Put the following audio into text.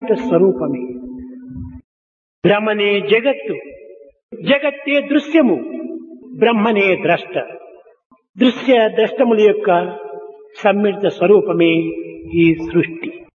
స్వరూపమే. బ్రహ్మనే జగత్తు, జగత్తే దృశ్యము, బ్రహ్మనే ద్రష్ట. దృశ్య ద్రష్టముల యొక్క సమ్మిళిత స్వరూపమే ఈ సృష్టి.